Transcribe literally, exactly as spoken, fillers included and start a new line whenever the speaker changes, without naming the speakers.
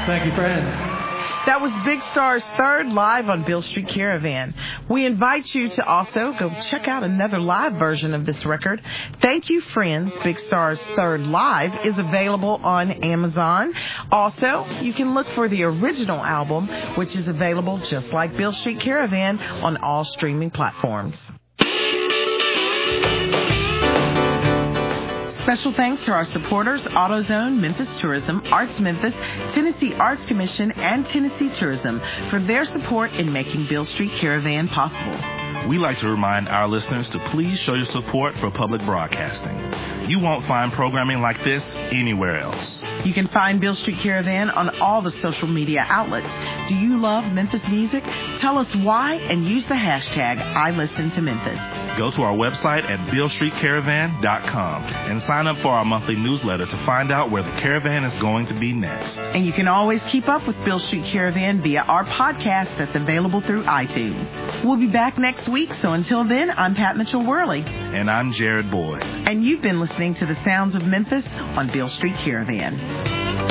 Thank you, friends.
That was Big Star's third live on Beale Street Caravan. We invite you to also go check out another live version of this record. Thank You, Friends. Big Star's third live is available on Amazon. Also, you can look for the original album, which is available just like Beale Street Caravan on all streaming platforms. Special thanks to our supporters, AutoZone, Memphis Tourism, Arts Memphis, Tennessee Arts Commission, and Tennessee Tourism for their support in making Beale Street Caravan possible.
We like to remind our listeners to please show your support for public broadcasting. You won't find programming like this anywhere else.
You can find Beale Street Caravan on all the social media outlets. Do you love Memphis music? Tell us why and use the hashtag I Listen to Memphis.
Go to our website at beale street caravan dot com and sign up for our monthly newsletter to find out where the caravan is going to be next.
And you can always keep up with Beale Street Caravan via our podcast that's available through iTunes. We'll be back next week, so until then, I'm Pat Mitchell-Worley.
And I'm Jared Boyd.
And you've been listening to the sounds of Memphis on Beale Street Caravan.